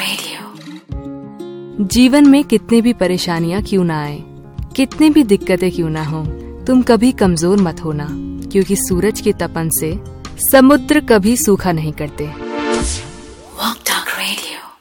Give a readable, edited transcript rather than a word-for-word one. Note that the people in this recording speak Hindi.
रेडियो। जीवन में कितने भी परेशानियां क्यों ना आए, कितने भी दिक्कतें क्यों ना हो, तुम कभी कमजोर मत होना, क्योंकि सूरज की तपन से समुद्र कभी सूखा नहीं करते।